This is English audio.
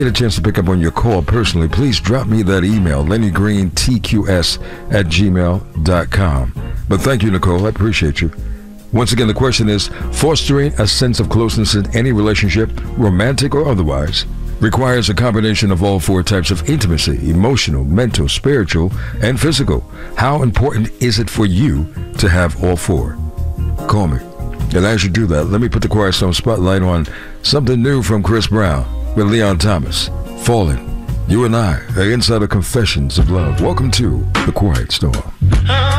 Get a chance to pick up on your call personally, please drop me that email, LennyGreenTQS@gmail.com. But thank you, Nicole. I appreciate you. Once again, the question is, fostering a sense of closeness in any relationship, romantic or otherwise, requires a combination of all four types of intimacy: emotional, mental, spiritual, and physical. How important is it for you to have all four? Call me. And as you do that, let me put the Quiet Storm spotlight on something new from Chris Brown with Leon Thomas. Falling. You and I are inside the Confessions of Love. Welcome to the Quiet Storm.